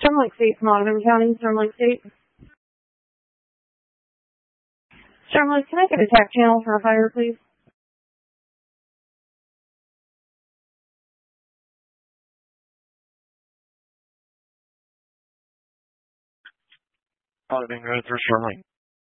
Storm Lake State from Audubon County, Storm Lake State. Storm Lake, can I get a TAC channel for a fire, please? Audubon, go ahead for Storm Lake.